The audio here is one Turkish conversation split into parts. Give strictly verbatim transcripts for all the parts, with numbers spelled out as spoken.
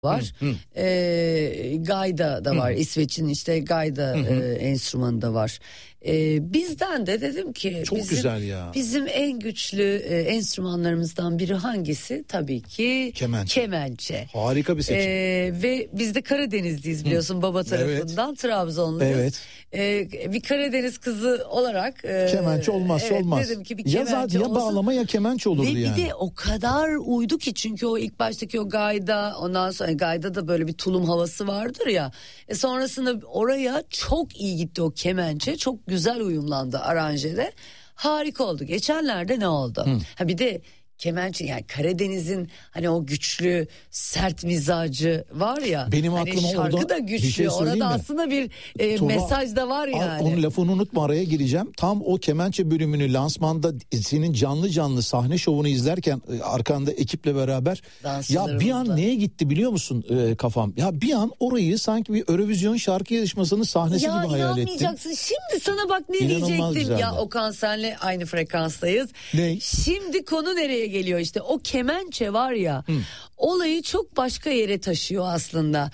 var. Hı, hı. E, Gayda da var. Hı. İsveç'in işte Gayda e, enstrümanı da var. E, bizden de dedim ki çok bizim, güzel ya. Bizim en güçlü e, enstrümanlarımızdan biri hangisi? Tabii ki kemençe. kemençe. Harika bir seçim. E, ve biz de Karadenizliyiz biliyorsun, Hı. baba tarafından, evet. Trabzonluyuz. Evet. E, bir Karadeniz kızı olarak e, kemençe olmazsa evet, olmaz. Dedim ki bir ya zaten ya bağlama ya kemençe olurdu ve yani. Ve bir de o kadar uydu ki, çünkü o ilk baştaki o gayda, ondan sonra gayda da böyle bir tulum havası vardır ya. E sonrasında oraya çok iyi gitti o kemençe. Çok güzel uyumlandı aranjede. Harika oldu. Geçenlerde ne oldu? Hı. Ha bir de kemençe, yani Karadeniz'in hani o güçlü sert mizacı var ya. Benim hani aklıma şarkı orada da güçlü. Bir şey orada mi? aslında bir e, Tuba, mesaj da var yani. Onun lafını unutma, araya gireceğim. Tam o kemençe bölümünü lansmanda senin canlı canlı sahne şovunu izlerken arkanda ekiple beraber ya bir an neye gitti biliyor musun e, kafam? Ya bir an orayı sanki bir Eurovision şarkı yarışmasının sahnesi ya, gibi hayal ettim. Ya inanmayacaksın. Şimdi sana bak ne İnanılmaz diyecektim. güzeldi. Ya Okan, senle aynı frekanstayız. Ne? Şimdi konu nereye geliyor işte. O kemençe var ya, Hı. olayı çok başka yere taşıyor aslında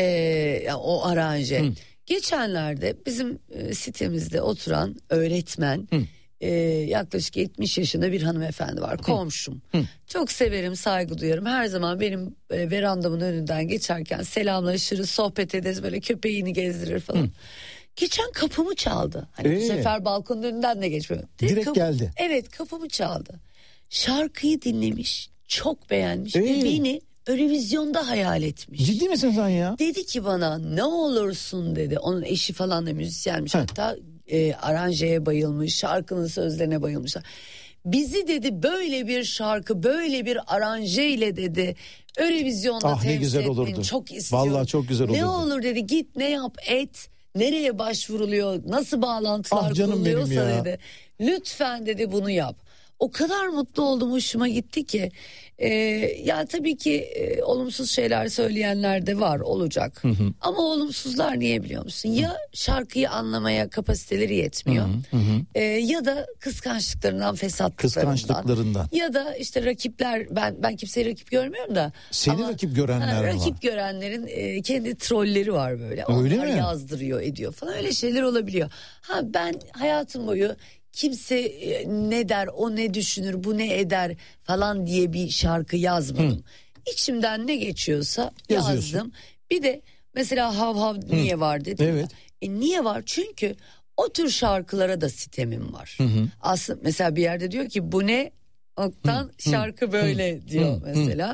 ee, o aranje. Hı. Geçenlerde bizim e, sitemizde oturan öğretmen, Hı. e, yaklaşık yetmiş yaşında bir hanımefendi var, komşum. Hı. Çok severim, saygı duyarım. Her zaman benim e, verandamın önünden geçerken selamlaşırız, sohbet ederiz, böyle köpeğini gezdirir falan. Hı. Geçen kapımı çaldı. Hani ee? bu sefer balkonun önünden de geçmiyor. Direkt, Direkt kapı, geldi. Evet, kapımı çaldı. Şarkıyı dinlemiş, çok beğenmiş ee? ve beni Eurovision'da hayal etmiş. Ciddi misin sen ya? Dedi ki bana, ne olursun dedi. Onun eşi falan da müzisyenmiş. Heh. Hatta e, aranjeye bayılmış, şarkının sözlerine bayılmışlar. Bizi dedi böyle bir şarkı, böyle bir aranjeyle dedi Eurovision'da ah, temsil etmeni çok istiyorum. Vallahi çok güzel olurdu. Ne olur dedi, git ne yap et. Nereye başvuruluyor, nasıl bağlantılar ah, kuruluyorsa dedi. Lütfen dedi bunu yap. O kadar mutlu oldum, hoşuma gitti ki. Ee, ya tabii ki e, olumsuz şeyler söyleyenler de var, olacak. Hı hı. Ama olumsuzlar niye biliyor musun? Ya şarkıyı anlamaya kapasiteleri yetmiyor. Hı hı. Ee, ya da kıskançlıklarından, fesatlıklarından. Kıskançlıklarından. Ya da işte rakipler, ben ben kimseyi rakip görmüyorum da. Seni ama, rakip görenler ha, rakip var. Rakip görenlerin e, kendi trolleri var böyle. Öyle Onlar mi? yazdırıyor, ediyor falan, öyle şeyler olabiliyor. Ha ben hayatım boyu kimse ne der, o ne düşünür, bu ne eder falan diye bir şarkı yazmadım. Hı. İçimden ne geçiyorsa yazdım. Bir de mesela hav hav niye Hı. var dedim. Evet. E niye var? Çünkü o tür şarkılara da sitemim var. Hı hı. Aslında mesela bir yerde diyor ki bu ne? Oktan şarkı hı. böyle hı. diyor hı. mesela.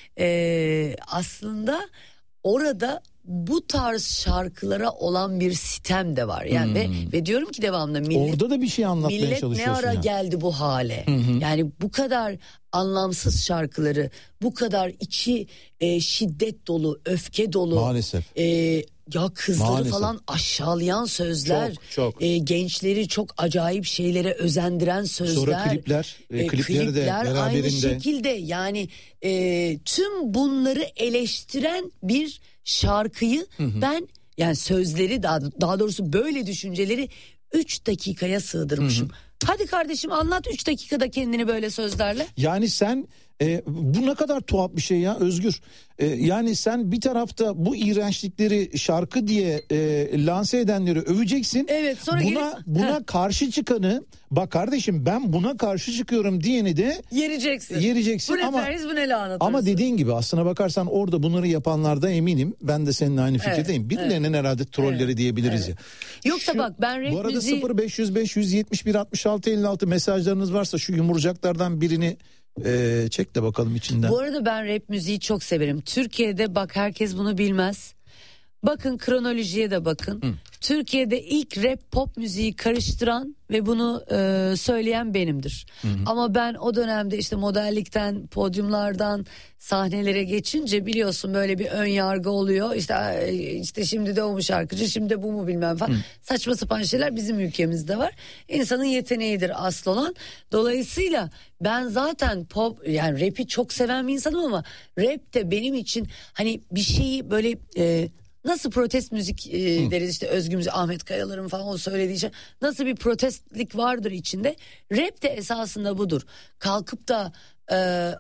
Ee, aslında orada bu tarz şarkılara olan bir sitem de var yani. hmm. ve, ve diyorum ki devamlı millet, orada da bir şey anlatmaya millet çalışıyorsun. Millet ne ara ya. geldi bu hale? Hı hı. Yani bu kadar anlamsız şarkıları, bu kadar içi e, şiddet dolu, öfke dolu. Maalesef. E, ya kızları Maalesef. falan aşağılayan sözler, çok, çok. E, gençleri çok acayip şeylere özendiren sözler. Sonra klipler, e, klipleri klipler de beraberinde. Aynı şekilde yani e, tüm bunları eleştiren bir şarkıyı hı hı. ben, yani sözleri daha, daha doğrusu böyle düşünceleri üç dakikaya sığdırmışım. Hı hı. Hadi kardeşim anlat üç dakikada kendini böyle sözlerle. Yani sen e, bu ne kadar tuhaf bir şey ya Özgür. E, yani sen bir tarafta bu iğrençlikleri şarkı diye e, lanse edenleri öveceksin. Evet, sonra buna gelip, buna heh. karşı çıkanı, bak kardeşim ben buna karşı çıkıyorum diyeni de yereceksin. Yereceksin bu ne ama feriz, bu ne lanet ama arası. dediğin gibi aslına bakarsan orada bunları yapanlarda eminim, ben de seninle aynı fikirdeyim. Evet, Birilerinin evet. herhalde trolleri evet, diyebiliriz evet. ya. Yoksa şu, bak ben rap bu arada müziği... sıfır beş yüz beş yüz yetmiş bir altmış altı elli altı mesajlarınız varsa şu yumurcaklardan birini Ee, çek de bakalım içinden. Bu arada ben rap müziği çok severim. Türkiye'de bak herkes bunu bilmez. Bakın kronolojiye de bakın. Hı. Türkiye'de ilk rap pop müziği karıştıran ve bunu e, söyleyen benimdir. Hı hı. Ama ben o dönemde işte modellikten, podyumlardan sahnelere geçince biliyorsun böyle bir ön yargı oluyor. İşte işte şimdi de o mu şarkıcı, şimdi de bu mu bilmem falan. Hı. Saçma sapan şeyler bizim ülkemizde var. İnsanın yeteneğidir asıl olan. Dolayısıyla ben zaten pop, yani rap'i çok seven bir insanım ama rap de benim için hani bir şeyi böyle... E, nasıl protest müzik e, deriz işte, Özgür Müzik, Ahmet Kayalar'ın falan o söylediği şey, nasıl bir protestlik vardır içinde, rap de esasında budur. Kalkıp da e,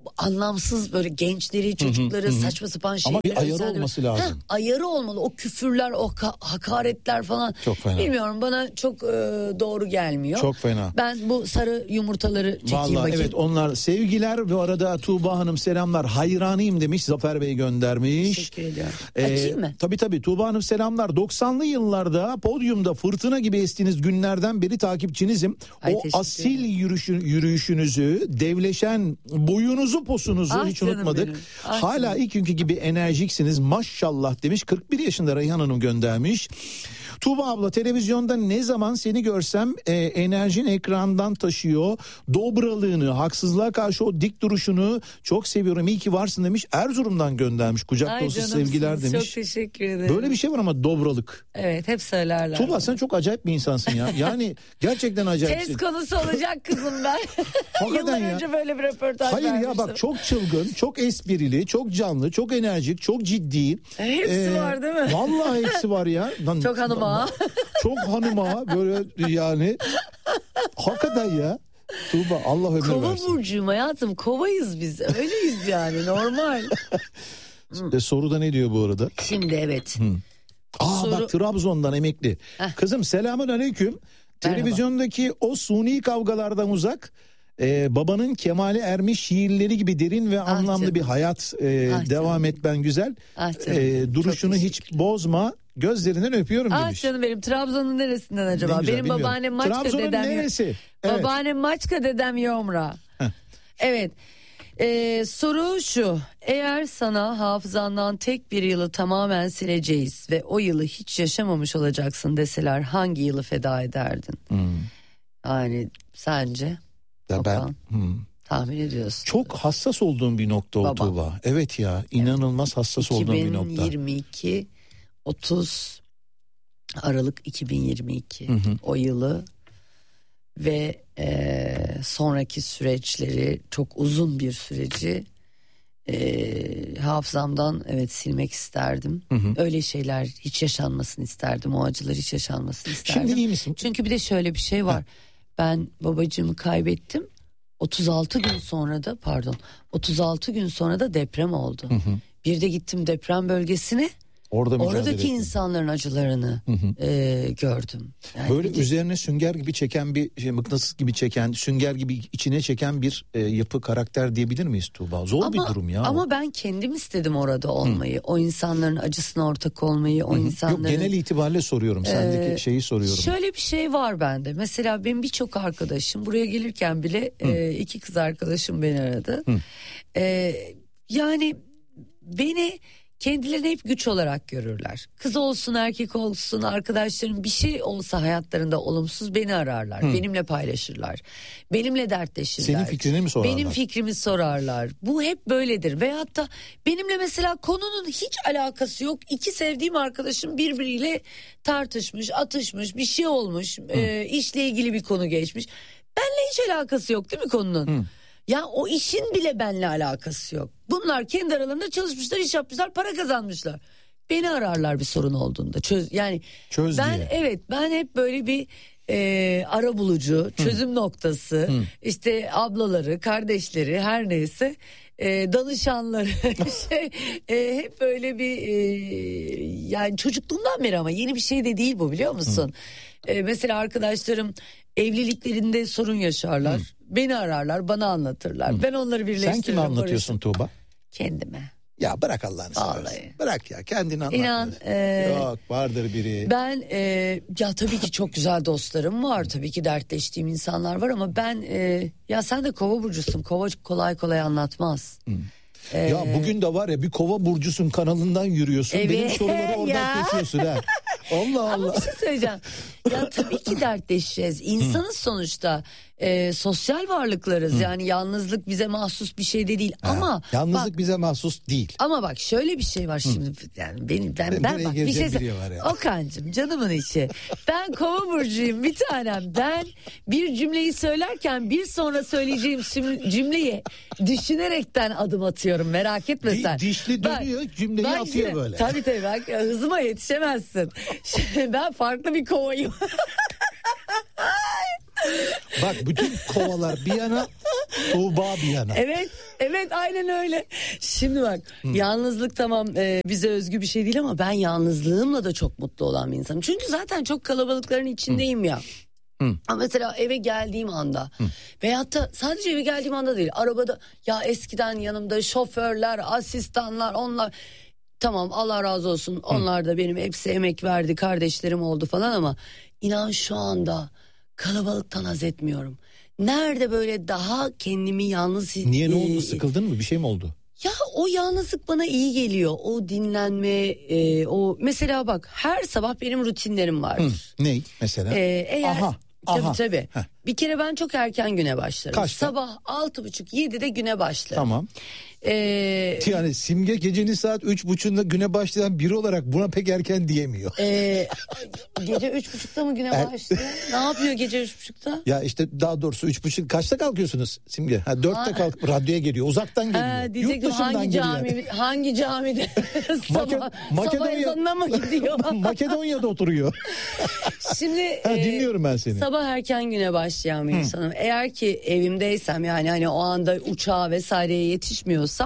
anlamsız böyle gençleri, çocukları, hı hı, saçma sapan şeyler. Ama bir ayarı olması lazım. Heh, ayarı olmalı. O küfürler, o ka- hakaretler falan. Çok fena. Bilmiyorum, bana çok e, doğru gelmiyor. Çok fena. Ben bu sarı yumurtaları çekeyim. Vallahi bakayım. Evet, onlar sevgiler. Bu arada Tuğba Hanım selamlar. Hayranıyım demiş. Zafer Bey göndermiş. Teşekkür ediyorum. Ee, Açayım mı? Tabii tabii Tuğba Hanım selamlar. doksanlı yıllarda podyumda fırtına gibi estiğiniz günlerden beri takipçinizim. Ay, o asil yürüyüşün, yürüyüşünüzü, devleşen boyunuzu, posunuzu ah, hiç unutmadık. Ah, Hala canım. ilk günkü gibi enerjiksiniz maşallah demiş. kırk bir yaşında Reyhan Hanım göndermiş. Tuğba abla, televizyonda ne zaman seni görsem e, enerjin ekrandan taşıyor. Dobralığını, haksızlığa karşı o dik duruşunu çok seviyorum. İyi ki varsın demiş. Erzurum'dan göndermiş. Kucak dolusu sevgiler demiş. Çok teşekkür ederim. Böyle bir şey var ama dobralık. Evet, hep söylerler. Tuğba sen çok acayip bir insansın ya. Yani gerçekten acayipsin. Tez konusu olacak kızım ben. Yıllar ya. önce böyle bir röportaj Hayır vermiştim. ya bak, çok çılgın, çok esprili, çok canlı, çok enerjik, çok ciddi. Hepsi ee, var değil mi? Vallahi hepsi var ya. Lan, çok hanıma. Çok hanıma böyle yani. Hakikaten ya. Tuğba Allah ömür Kova versin. Kova burcuyum hayatım. Kovayız biz. Öyleyiz yani, normal. e, soruda ne diyor bu arada? Şimdi evet. Hı. Aa Soru... bak, Trabzon'dan emekli. Heh. Kızım selamun aleyküm. Televizyondaki o suni kavgalardan uzak, Ee, babanın kemale ermiş şiirleri gibi derin ve ah anlamlı canım. bir hayat e, ah devam canım. et ben güzel. Ah ee, duruşunu hiç bozma. Gözlerinden öpüyorum ah demiş. Ah canım benim, Trabzon'un neresinden acaba? Güzel, benim bilmiyorum. babaannem Maçka, Trabzon'un dedem. neresi? Evet. Babaannem Maçka, dedem Yomra. Evet. Ee, soru şu: eğer sana hafızandan tek bir yılı tamamen sileceğiz ve o yılı hiç yaşamamış olacaksın deseler, hangi yılı feda ederdin? Hmm. Yani sence? Ya ben hmm. tahmin ediyorsun. Çok hassas olduğum bir nokta o Tuğba. Evet ya, inanılmaz evet. hassas olduğum bir nokta. iki bin yirmi iki otuz Aralık iki bin yirmi iki hı hı. o yılı ve e, sonraki süreçleri, çok uzun bir süreci e, hafızamdan evet silmek isterdim. Hı hı. Öyle şeyler hiç yaşanmasını isterdim. O acılar hiç yaşanmasını isterdim. Şimdi iyi misin? Çünkü bir de şöyle bir şey var. Ha. Ben babacığımı kaybettim. otuz altı gün sonra da pardon otuz altı gün sonra da deprem oldu. Hı hı. Bir de gittim deprem bölgesine. Orada oradaki insanların acılarını hı hı. E, gördüm. Yani böyle bir... üzerine sünger gibi çeken bir şey, mıknatıs gibi çeken, sünger gibi içine çeken bir e, yapı, karakter diyebilir miyiz Tuğba? Zor ama, bir durum ya. Ama o. ben kendim istedim orada olmayı. Hı. O insanların acısına ortak olmayı, o hı hı. insanların... Yok, genel itibariyle soruyorum. Sendeki e, şeyi soruyorum. Şöyle bir şey var bende. Mesela benim birçok arkadaşım buraya gelirken bile e, iki kız arkadaşım beni aradı. E, yani beni... kendilerini hep güç olarak görürler. Kız olsun, erkek olsun, arkadaşlarım bir şey olsa hayatlarında olumsuz beni ararlar. Hı. Benimle paylaşırlar. Benimle dertleşirler. Senin fikrini mi sorarlar? Benim fikrimi sorarlar. Bu hep böyledir. Veyahut da benimle mesela konunun hiç alakası yok. İki sevdiğim arkadaşım birbiriyle tartışmış, atışmış, bir şey olmuş. E, işle ilgili bir konu geçmiş. Benle hiç alakası yok değil mi konunun? Hı. Ya o işin bile benimle alakası yok. Bunlar kendi aralarında çalışmışlar, iş yapmışlar, para kazanmışlar. Beni ararlar bir sorun olduğunda. Çöz yani Çöz ben diye. Evet ben hep böyle bir e, ara bulucu, çözüm Hı. noktası, Hı. işte ablaları, kardeşleri, her neyse e, danışanları şey e, hep böyle bir e, yani çocukluğumdan beri, ama yeni bir şey de değil bu, biliyor musun? E, mesela arkadaşlarım evliliklerinde sorun yaşarlar. Hı. Beni ararlar, bana anlatırlar. Hı. Ben onları birleştiririm. Sen kime anlatıyorsun Tuğba? Kendime. Ya bırak Allah'ını seversen. Bırak ya, kendini anlat. İnan. E, Yok, vardır biri. Ben e, ya tabii ki çok güzel dostlarım var. Tabii ki dertleştiğim insanlar var ama ben e, ya sen de Kova burcusun. Kova kolay kolay anlatmaz. Hı. Ya ee, bugün de var ya, bir Kova burcusun kanalından yürüyorsun. Evet, benim soruları oradan ya. kesiyorsun ha. Allah Allah. Ama bir şey söyleyeceğim. Ya tabii ki dertleşeceğiz. İnsanız sonuçta. E, sosyal varlıklarız. Hı. Yani yalnızlık bize mahsus bir şey de değil. Ha, ama yalnızlık bak, bize mahsus değil. Ama bak şöyle bir şey var şimdi. Hı. Yani benim ben ben, ben bak bir şey Okan'cığım, canımın içi. Ben Kova burcuyum bir tanem. Ben bir cümleyi söylerken bir sonra söyleyeceğim cümleyi düşünerekten adım atıyorum. Merak etme Di, sen. Dişli dönüyor, bak, cümleyi bak, atıyor şimdi, böyle. Tabii tabii bak, hızıma yetişemezsin. Ben farklı bir kovayım. Bak bütün kovalar bir yana, Tuğba bir yana. Evet, evet aynen öyle. Şimdi bak Hı. yalnızlık tamam e, bize özgü bir şey değil ama ben yalnızlığımla da çok mutlu olan bir insanım. Çünkü zaten çok kalabalıkların içindeyim Hı. ya. Hı. Ama mesela eve geldiğim anda Hı. veyahut da sadece eve geldiğim anda değil, arabada ya eskiden yanımda şoförler, asistanlar, onlar tamam Allah razı olsun, onlar da benim hepsi emek verdi, kardeşlerim oldu falan ama inan şu anda kalabalıktan haz etmiyorum. Nerede böyle daha kendimi yalnız... Niye, ne oldu, sıkıldın mı, bir şey mi oldu? Ya o yalnızlık bana iyi geliyor. O dinlenme, e, o mesela bak her sabah benim rutinlerim vardır. Hı, ne mesela? Ee, eğer, aha, tabii aha. tabii. Heh. Bir kere ben çok erken güne başlarım. Kaçta? Sabah altı buçuk yedide güne başlarım. Tamam. Ee, yani Simge gecenin saat üç buçuğunda güne başlayan biri olarak buna pek erken diyemiyor. E, gece üç buçukta mı güne er... başlıyor? Ne yapıyor gece üç buçukta? Ya işte daha doğrusu üç buçuk kaçta kalkıyorsunuz Simge? Ha, dörtte kalk, radyoya geliyor, uzaktan geliyor. Ha, Yurt dışından hangi geliyor. Cami, hangi camide? sabah, Makedonya, sabah ezanına mı gidiyor? Makedonya'da oturuyor. Şimdi ha, dinliyorum ben seni. Sabah erken güne başlayan bir insanım. Eğer ki evimdeysem, yani hani o anda uçağa vesaireye yetişmiyorsam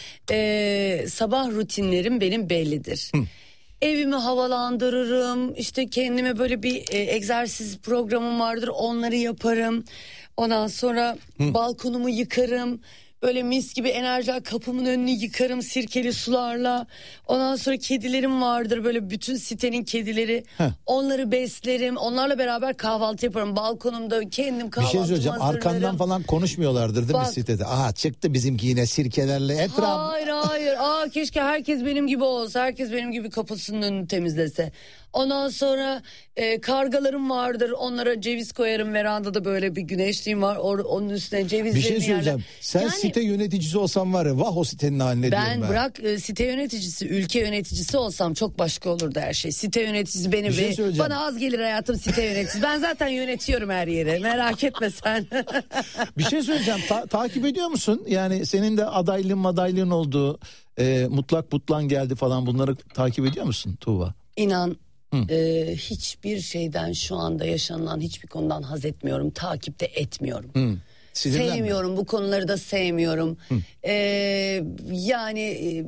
e, sabah rutinlerim benim bellidir. Hı. Evimi havalandırırım, işte kendime böyle bir e, egzersiz programım vardır, onları yaparım. Ondan sonra Hı. balkonumu yıkarım. Böyle mis gibi enerjiler, kapımın önünü yıkarım sirkeli sularla. Ondan sonra kedilerim vardır, böyle bütün sitenin kedileri. Heh. Onları beslerim. Onlarla beraber kahvaltı yaparım. Balkonumda kendim kahvaltımı hazırlarım. Bir şey söyleyeceğim. Arkandan falan konuşmuyorlardır değil Bak, mi sitede? Aha çıktı bizimki yine sirkelerle etraf. Hayır hayır. Aa, keşke herkes benim gibi olsa. Herkes benim gibi kapısının önünü temizlese. Ondan sonra e, kargalarım vardır. Onlara ceviz koyarım. Verandada böyle bir güneşliğim var. Or, onun üstüne cevizlerini Bir şey söyleyeceğim. Yerler. Sen yani, site yöneticisi olsan var ya, vah o sitenin haline diyorum ben. Ben bırak e, site yöneticisi, ülke yöneticisi olsam çok başka olurdu her şey. Site yöneticisi benim şey ve bana az gelir hayatım site yöneticisi. Ben zaten yönetiyorum her yeri. Merak etme sen. Bir şey söyleyeceğim. Ta- takip ediyor musun? Yani senin de adaylığın madaylığın olduğu e, mutlak butlan geldi falan, bunları takip ediyor musun Tuğba? İnan. Ee, hiçbir şeyden, şu anda yaşanılan hiçbir konudan haz etmiyorum, takipte etmiyorum. Hı. Sevmiyorum, bu konuları da sevmiyorum. Ee, yani e,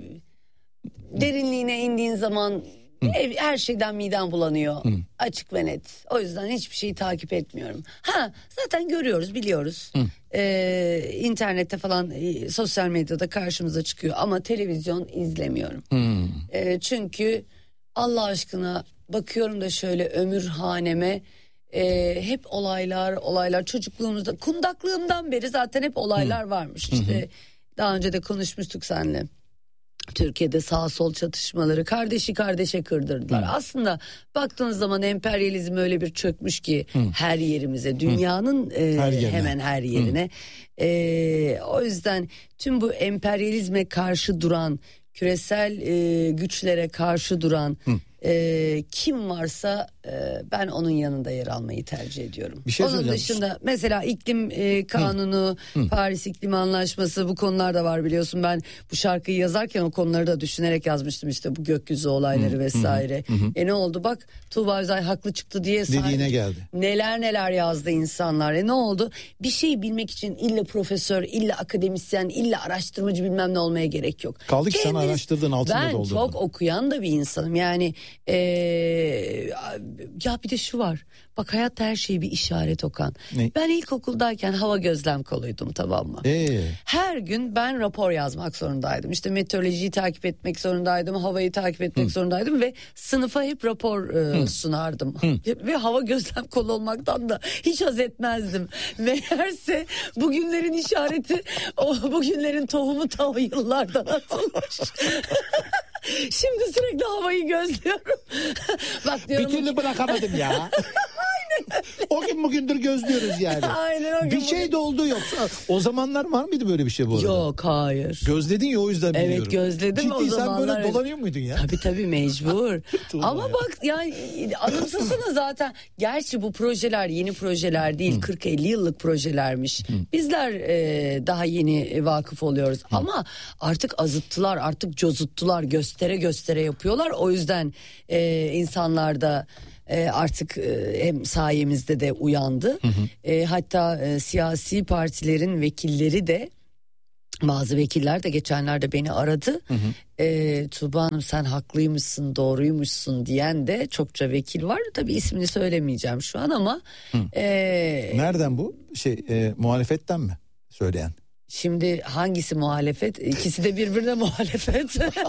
derinliğine indiğin zaman ev, her şeyden midem bulanıyor. Hı. Açık ve net. O yüzden hiçbir şeyi takip etmiyorum. Ha, zaten görüyoruz, biliyoruz. Ee, internette falan, e, sosyal medyada karşımıza çıkıyor ama televizyon izlemiyorum. Ee, çünkü Allah aşkına bakıyorum da şöyle ömür haneme, e, hep olaylar olaylar çocukluğumuzda, kundaklığımdan beri zaten hep olaylar varmış işte. Hı hı. Daha önce de konuşmuştuk seninle. Türkiye'de sağ sol çatışmaları, kardeşi kardeşe kırdırdılar. Hı. Aslında baktığınız zaman emperyalizm öyle bir çökmüş ki Hı. her yerimize, dünyanın e, her hemen her yerine. E, o yüzden tüm bu emperyalizme karşı duran, küresel e, güçlere karşı duran e, kim varsa e, ben onun yanında yer almayı tercih ediyorum. Bir şey Onun dışında mesela iklim e, kanunu, Hı. Paris İklim Anlaşması, bu konular da var biliyorsun. Ben bu şarkıyı yazarken o konuları da düşünerek yazmıştım, işte bu gökyüzü olayları Hı. vesaire. Hı. Hı. E ne oldu bak, Tuğba Özay haklı çıktı diye dediğine geldi. Neler neler yazdı insanlar. E ne oldu? Bir şeyi bilmek için illa profesör, illa akademisyen, illa araştırmacı bilmem ne olmaya gerek yok. Kaldı ki sen araştırdın, altında ben doldurdun. Ben çok okuyan da bir insanım. Yani e, ya bir de şu var. Bak hayatta her şey bir işaret, Okan. Ne? Ben ilkokuldayken hava gözlem koluydum, tamam mı? Ee? Her gün ben rapor yazmak zorundaydım. İşte meteorolojiyi takip etmek zorundaydım. Havayı takip etmek Hı. zorundaydım. Ve sınıfa hep rapor e, sunardım. Hı. Ve hava gözlem kolu olmaktan da hiç haz etmezdim. Meğerse bugünlerin işareti, o bugünlerin tohumu ta o yıllardan atılmış. Şimdi sürekli havayı gözlüyorum. Bak diyorum, bir türlü ki... bırakamadım ya. Aynen. O gün bugündür gözlüyoruz yani. Aynen, o gün bir şey bugün... de oldu yoksa. O zamanlar var mıydı böyle bir şey bu arada? Yok, hayır. Gözledin ya, o yüzden biliyorum. Evet, gözledim. Ciddi, o zamanlar. sen böyle dolanıyor muydun ya? Tabii tabii, mecbur. Ama ya. Bak yani anımsasana zaten. Gerçi bu projeler yeni projeler değil. Hı. kırk elli yıllık projelermiş. Hı. Bizler e, daha yeni vakıf oluyoruz. Hı. Ama artık azıttılar, artık cozuttular. Göstere göstere yapıyorlar. O yüzden e, insanlarda e, artık e, hem sayemizde de uyandı. Hı hı. E, hatta e, siyasi partilerin vekilleri de, bazı vekiller de geçenlerde beni aradı. Hı hı. E, Tuğba Hanım sen haklıymışsın, doğruymuşsun diyen de çokça vekil var. Tabii ismini söylemeyeceğim şu an ama. E, Nereden bu? Şey e, muhalefetten mi söyleyen? Şimdi hangisi muhalefet? İkisi de birbirine muhalefet.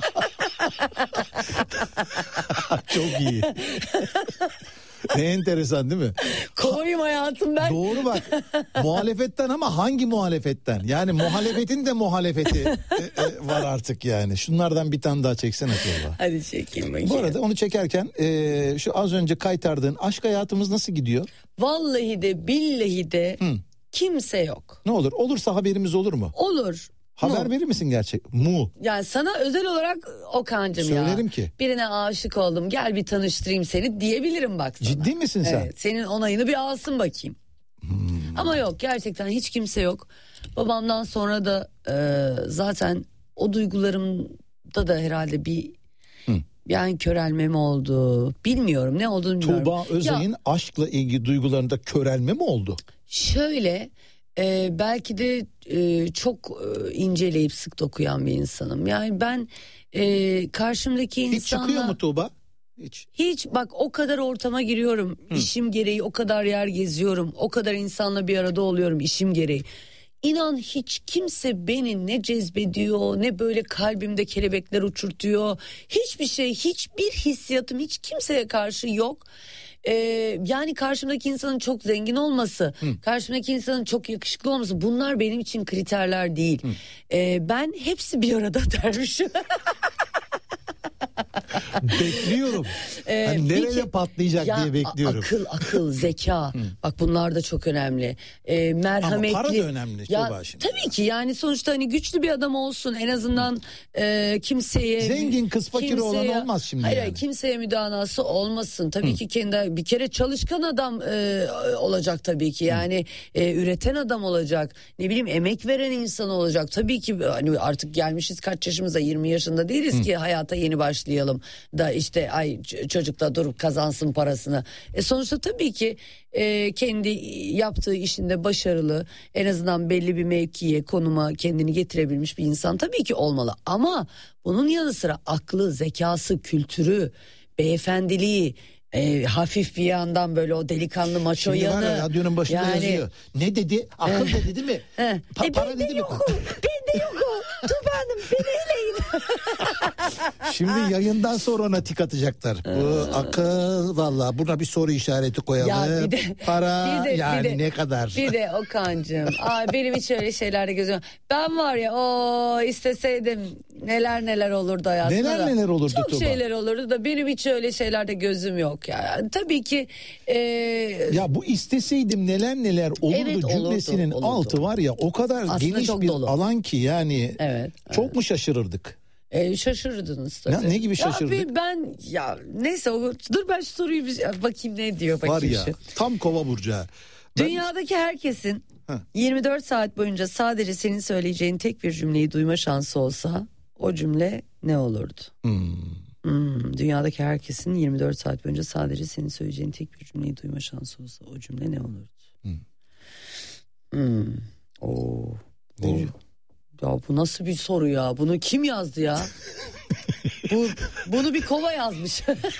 Çok iyi. Ne enteresan değil mi? Kovayım hayatım ben. Doğru bak. Muhalefetten ama hangi muhalefetten? Yani muhalefetin de muhalefeti e, e, var artık yani. Şunlardan bir tane daha çeksene Tuğba. Hadi çekeyim bakayım. Bu arada onu çekerken e, şu az önce kaytardığın aşk hayatımız nasıl gidiyor? Vallahi de billahi de Hı. kimse yok. Ne olur? Olursa haberimiz olur mu? Olur. Haber mu? Verir misin gerçek? Mu. Yani sana özel olarak Okan'cığım ya. Söylerim ki. Birine aşık oldum, gel bir tanıştırayım seni diyebilirim bak sana. Ciddi misin sen? Evet, senin onayını bir alsın bakayım. Hmm. Ama yok, gerçekten hiç kimse yok. Babamdan sonra da e, zaten o duygularımda da herhalde bir hmm. yani körelme mi oldu bilmiyorum, ne olduğunu bilmiyorum. Tuğba Özay'ın ya, aşkla ilgili duygularında körelme mi oldu? Şöyle... Ee, belki de e, çok e, inceleyip sık dokuyan bir insanım. Yani ben e, karşımdaki insanla... Hiç çıkıyor mu Tuğba? Hiç. Hiç bak, o kadar ortama giriyorum. Hı. İşim gereği o kadar yer geziyorum. O kadar insanla bir arada oluyorum işim gereği. İnan hiç kimse beni ne cezbediyor, ne böyle kalbimde kelebekler uçurtuyor. Hiçbir şey, hiçbir hissiyatım hiç kimseye karşı yok. Ee, yani karşımdaki insanın çok zengin olması, Hı. karşımdaki insanın çok yakışıklı olması, bunlar benim için kriterler değil. Ee, ben hepsi bir arada dermişim. Bekliyorum. Ee, hani nereye ki, patlayacak ya, diye bekliyorum. Akıl, akıl, zeka. Bak bunlar da çok önemli. Ee, merhametli. Ama para da önemli. Ya, tabii ki yani sonuçta hani güçlü bir adam olsun. En azından e, kimseye... Zengin kız fakir kimseye, olan olmaz şimdi hayır, yani. Kimseye müdanası olmasın. Tabii Hı. ki kendi bir kere çalışkan adam e, olacak tabii ki. Yani e, üreten adam olacak. Ne bileyim emek veren insan olacak. Tabii ki hani artık gelmişiz kaç yaşımıza, yirmi yaşında değiliz Hı. ki hayata yeni başlayalım da işte ay çocuk da durup kazansın parasını. E sonuçta tabii ki e, kendi yaptığı işinde başarılı, en azından belli bir mevkiye, konuma kendini getirebilmiş bir insan tabii ki olmalı. Ama bunun yanı sıra aklı, zekası, kültürü, beyefendiliği, E, hafif bir yandan böyle o delikanlı maço Şimdi yanı. Şimdi var ya, radyonun başında yani, yazıyor. Ne dedi? Akıl da dedi mi? Pa- e, para dedi mi? Ben de yok o. Tuğba Hanım beni eleyin. Şimdi yayından sonra ona tik atacaklar. Bu akıl valla, buna bir soru işareti koyalım. Ya bir de, para bir de, yani bir de, ne kadar? Bir de Okan'cığım. Ay benim hiç öyle şeylerde gözüm. Ben var ya o isteseydim neler neler olurdu hayatımda. Neler da. neler olurdu Çok Tuğba. şeyler olurdu da benim hiç öyle şeylerde gözüm yok ya. Tabii ki. E... Ya bu isteseydim neler neler olurdu evet, cümlesinin olurdu, olurdu. altı var ya o kadar aslında geniş bir dolu. Alan ki yani. Evet. Çok evet. mu şaşırırdık? Ee, şaşırırdınız tabii. Ya, ne gibi şaşırdık? Ya ben ya neyse o, dur ben şu soruyu bir bakayım ne diyor bakayım. Var ya şu. tam kova burcu. Dünyadaki herkesin Heh. yirmi dört saat boyunca sadece senin söyleyeceğin tek bir cümleyi duyma şansı olsa o cümle ne olurdu? Hmm. Hmm, dünyadaki herkesin yirmi dört saat boyunca sadece senin söyleyeceğin tek bir cümleyi duyma şansı olsa o cümle ne olurdu? Hmm. Hmm. Oo. Oo. Ya bu nasıl bir soru ya? Bunu kim yazdı ya? bu bunu bir kova yazmış.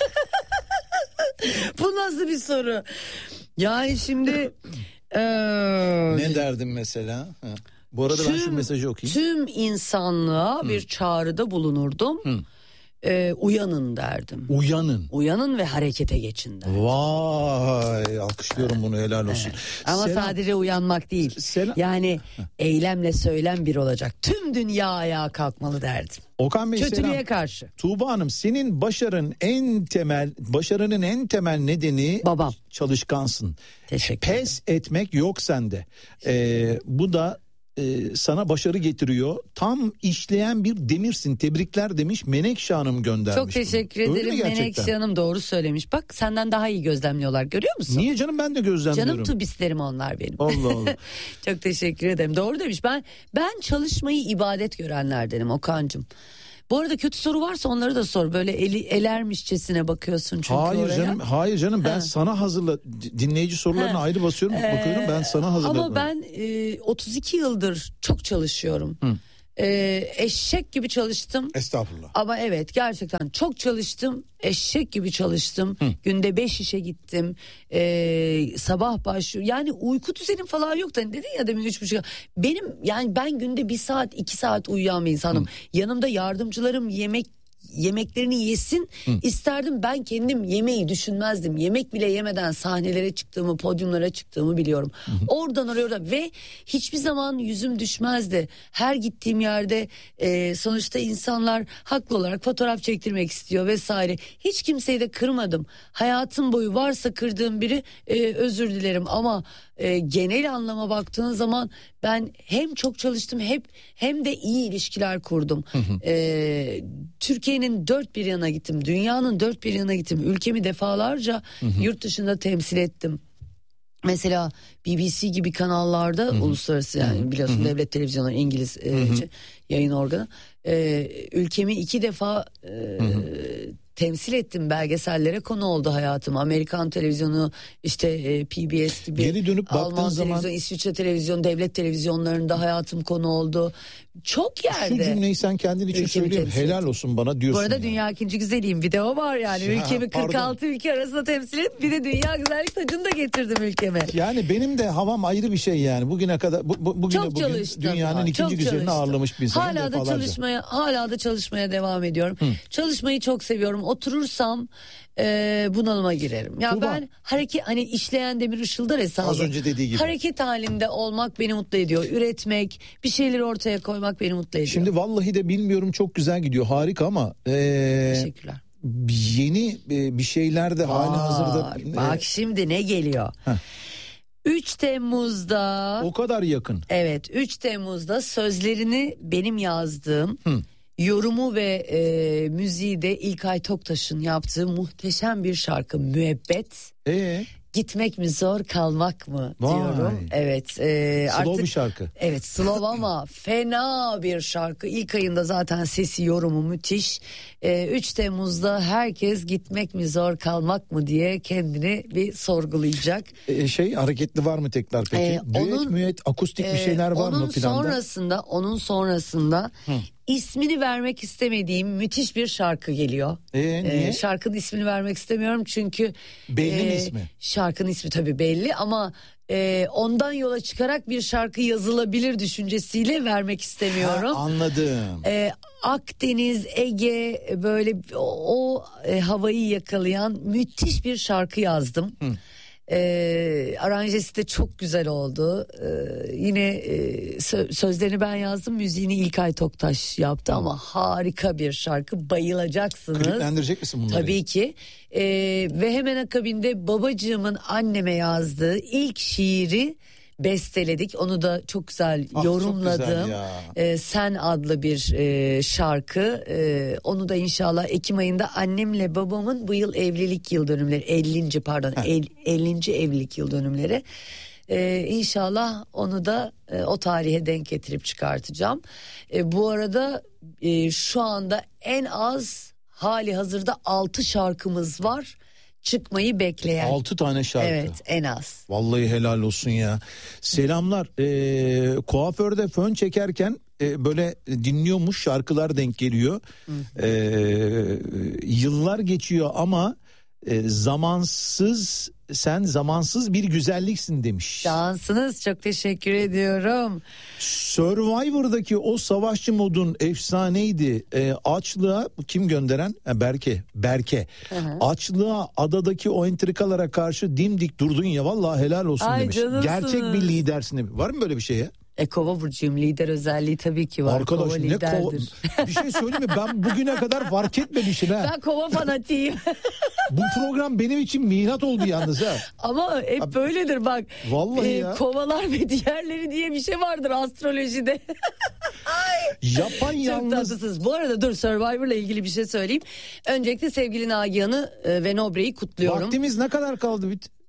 Bu nasıl bir soru? Yani şimdi ee, ne derdim mesela? Ha. Bu arada tüm, ben şu mesajı okuyayım. Tüm insanlığa Hı. bir çağrıda bulunurdum. Hı. Ee, uyanın derdim. Uyanın. Uyanın ve harekete geçin derdim. Vay, alkışlıyorum bunu, helal olsun. Evet. Ama Selam. sadece uyanmak değil. Selam. Yani eylemle söylem bir olacak. Tüm dünya ayağa kalkmalı derdim. Okan Bey, kötülüğe selam. karşı. Tuğba Hanım, senin başarının en temel başarının en temel nedeni babam. Çalışkansın. Teşekkür ederim. Pes etmek yok sende. Ee, bu da Ee, sana başarı getiriyor. Tam işleyen bir demirsin. Tebrikler demiş. Menekşe Hanım göndermiş. Çok teşekkür bunu. ederim. Menekşe Hanım doğru söylemiş. Bak senden daha iyi gözlemliyorlar, görüyor musun? Niye canım, ben de gözlemliyorum. Canım tubislerim onlar benim. Allah Allah. Çok teşekkür ederim. Doğru demiş. Ben ben çalışmayı ibadet görenlerdenim Okan'cığım. Bu arada kötü soru varsa onları da sor. Böyle eli elermişçesine bakıyorsun çünkü hayır oraya. Canım, hayır canım ben ha. sana hazırla dinleyici sorularına ha. ayrı basıyorum ee, bakıyorum ben sana hazırladım. Ama ben e, otuz iki yıldır çok çalışıyorum. Hı. Ee, eşek gibi çalıştım. Estağfurullah. Ama evet gerçekten çok çalıştım. Eşek gibi çalıştım. Hı. Günde beş işe gittim. Ee, sabah başlıyor. Yani uyku düzenim falan yok da dedin ya demin üç buçuk. Benim yani ben günde bir saat iki saat uyuyan bir insanım. Hı. Yanımda yardımcılarım yemek yemeklerini yesin Hı. isterdim, ben kendim yemeği düşünmezdim. Yemek bile yemeden sahnelere çıktığımı, podyumlara çıktığımı biliyorum. Hı. Oradan oraya oradan ve hiçbir zaman yüzüm düşmezdi. Her gittiğim yerde e, sonuçta insanlar haklı olarak fotoğraf çektirmek istiyor vesaire. Hiç kimseyi de kırmadım. Hayatım boyu varsa kırdığım biri e, özür dilerim ama e, genel anlama baktığın zaman ben hem çok çalıştım hep hem de iyi ilişkiler kurdum. Hı hı. E, Türkiye'nin dört bir yana gittim, dünyanın dört bir yana gittim, ülkemi defalarca hı hı. yurt dışında temsil ettim. Mesela B B C gibi kanallarda hı hı. uluslararası yani biliyorsun hı hı. devlet televizyonu İngiliz e, hı hı. yayın organı. E, ülkemi iki defa e, hı hı. temsil ettim, belgesellere konu oldu hayatım. Amerikan televizyonu işte e, P B S gibi, geri dönüp Alman zaman televizyon, İsviçre televizyon, devlet televizyonlarında hayatım konu oldu. Çok yerde. Şu cümleyi sen kendin için söyleyeyim, helal olsun bana diyorsun. Bu arada yani. Dünya ikinci güzeliyim video var yani. Ya, ülkemi kırk altı pardon. ülke arasında temsil et, bir de dünya güzellik tacını da getirdim ülkeme. Yani benim de havam ayrı bir şey yani. Bugüne kadar bu, bu, bugüne, çok bugün dünyanın ya, ikinci güzelini ağırlamış bir insan. Hala da çalışmaya hala da çalışmaya devam ediyorum. Hı. Çalışmayı çok seviyorum. Oturursam e, bunalıma girerim. Ya Tuğba, ben hareket, hani işleyen demir ışıldar hesabı. Az önce dediği gibi. Hareket halinde olmak beni mutlu ediyor. Üretmek, bir şeyleri ortaya koymak beni mutlu ediyor. Şimdi vallahi de bilmiyorum, çok güzel gidiyor, harika ama e, teşekkürler. Yeni e, bir şeyler de hali hazırda. E, bak şimdi ne geliyor? Heh. üç Temmuz'da. O kadar yakın. Evet, üç Temmuz'da sözlerini benim yazdığım, Hı. yorumu ve e, müziği de İlkay Toktaş'ın yaptığı muhteşem bir şarkı Müebbet. Ee? Gitmek mi zor, kalmak mı Vay. diyorum. Evet. E, slow artık, bir şarkı. Evet, slow ama fena bir şarkı. İlk ayında zaten sesi, yorumu müthiş. E, üç Temmuz'da herkes gitmek mi zor, kalmak mı diye kendini bir sorgulayacak. E, şey hareketli var mı tekrar peki? E, Düet, onun, müet, akustik e, bir şeyler var mı planda? Sonrasında, onun sonrasında Hı. ismini vermek istemediğim müthiş bir şarkı geliyor. E, niye? Ee, şarkının ismini vermek istemiyorum çünkü belli e, mi ismi? Şarkının ismi tabii belli ama e, ondan yola çıkarak bir şarkı yazılabilir düşüncesiyle vermek istemiyorum. Ha, anladım. E, Akdeniz, Ege böyle o, o e, havayı yakalayan müthiş bir şarkı yazdım. Hı. Ee, aranjesi de çok güzel oldu. Ee, yine e, sö- sözlerini ben yazdım, müziğini İlkay Toktaş yaptı hmm. ama harika bir şarkı, bayılacaksınız. Kliplendirecek misin bunları? Tabii ki. Ee, ve hemen akabinde babacığımın anneme yazdığı ilk şiiri besteledik. Onu da çok güzel ah, yorumladım. Çok güzel ee, Sen adlı bir e, şarkı. Ee, onu da inşallah Ekim ayında annemle babamın bu yıl evlilik yıl dönümleri ellinci pardon el, ellinci evlilik yıl dönümleri. Ee, İnşallah onu da e, o tarihe denk getirip çıkartacağım. E, bu arada e, şu anda en az hali hazırda altı şarkımız var. Çıkmayı bekleyen. Altı tane şarkı. Evet, en az. Vallahi helal olsun ya. Selamlar. Ee, kuaförde fön çekerken e, böyle dinliyormuş, şarkılar denk geliyor. Ee, yıllar geçiyor ama e, zamansız, sen zamansız bir güzelliksin demiş. Şansınız, çok teşekkür ediyorum. Survivor'daki o savaşçı modun efsaneydi. E, açlığa kim gönderen? E, Berke. Berke. Hı hı. Açlığa, adadaki o entrikalara karşı dimdik durdun ya, vallahi helal olsun Ay, demiş. canımsınız. Gerçek bir lidersin. Var mı böyle bir şey ya? E kova burcuyum, lider özelliği tabii ki var. Arkadaş kova ne kova, bir şey söyleyeyim mi, ben bugüne kadar fark etmemişim ha. Ben kova fanatiyim. Bu program benim için milat oldu yalnız ha. Ama hep Abi, böyledir bak. Vallahi e, ya. Kovalar ve diğerleri diye bir şey vardır astrolojide. Yapan yalnız. Çok tatlısınız. Bu arada dur, Survivor'la ilgili bir şey söyleyeyim. Öncelikle sevgili Nagihan'ı e, ve Nobre'yi kutluyorum. Vaktimiz ne kadar kaldı? Bit-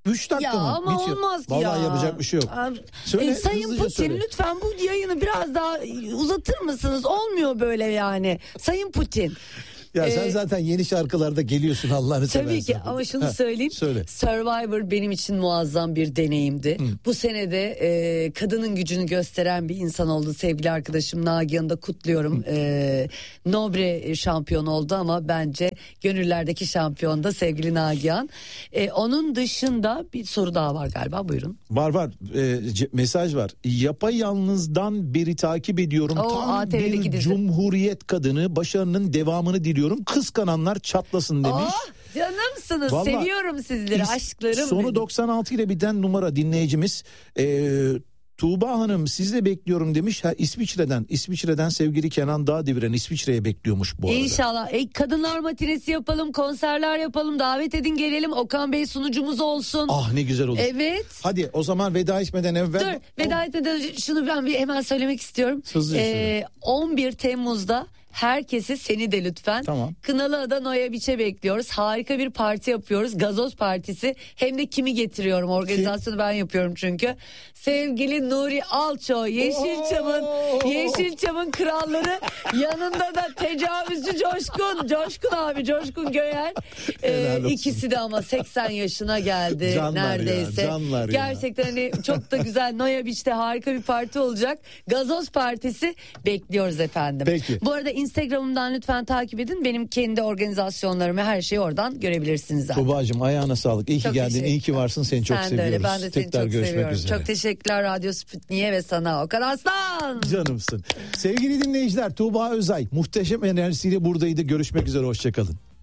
üç dakika ya mı? Ama Bitiyor. olmaz ki Vallahi ya. Vallahi yapacak bir şey yok. Söyle, e, Sayın Putin söyle. Lütfen bu yayını biraz daha uzatır mısınız? Olmuyor böyle yani. Sayın Putin. Ya ee, sen zaten yeni şarkılarda geliyorsun Allah'ını seversen. Tabii ki ama şunu ha, söyleyeyim. Söyle. Survivor benim için muazzam bir deneyimdi. Hı. Bu senede e, kadının gücünü gösteren bir insan oldu. Sevgili arkadaşım Nagihan'ı da kutluyorum. E, Nobre şampiyon oldu ama bence gönüllerdeki şampiyon da sevgili Nagihan. E, onun dışında bir soru daha var galiba, buyurun. Var var e, c- mesaj var. Yapayalnız'dan beri takip ediyorum. O, Tam A T V'deki bir dizi. Cumhuriyet kadını, başarının devamını diliyorum. Kıskananlar çatlasın demiş. Oh, canımsınız. Vallahi, seviyorum sizleri is, aşklarım. Sonu benim. doksan altı ile biten numara dinleyicimiz. Ee, Tuğba Hanım siz de bekliyorum demiş. Ha, İsviçre'den İsviçre'den sevgili Kenan Dağdeviren İsviçre'ye bekliyormuş bu arada. İnşallah. E, kadınlar matinesi yapalım, konserler yapalım, davet edin gelelim. Okan Bey sunucumuz olsun. Ah ne güzel olur. Evet. Hadi o zaman veda etmeden evvel. Dur veda oh. etmeden önce şunu ben bir hemen söylemek istiyorum. Ee, on bir Temmuz'da herkesi, seni de lütfen, tamam. Kınalıada Noya Beach'e bekliyoruz. Harika bir parti yapıyoruz. Gazoz partisi. Hem de kimi getiriyorum? Organizasyonu ben yapıyorum çünkü. Sevgili Nuri Alço, Yeşilçam'ın Yeşilçam'ın kralları, yanında da tecavüzcü Coşkun. Coşkun abi, Coşkun Göyer. Ee, ikisi de ama seksen yaşına geldi canlar neredeyse. Ya, canlar Gerçekten ya. hani çok da güzel Noya Beach'te harika bir parti olacak. Gazoz partisi bekliyoruz efendim. Peki. Bu arada Instagram'dan lütfen takip edin. Benim kendi organizasyonlarımı, her şeyi oradan görebilirsiniz zaten. Tuğba'cığım ayağına sağlık. İyi ki çok geldin. İyi ki varsın. Seni çok Sen seviyoruz. De öyle. Ben de seni Tekrar çok görüşmek seviyorum. üzere. Çok teşekkürler Radyo Sputnik'e ve sana Okan Aslan. Canımsın. Sevgili dinleyiciler, Tuğba Özay muhteşem enerjisiyle buradaydı. Görüşmek üzere. Hoşçakalın.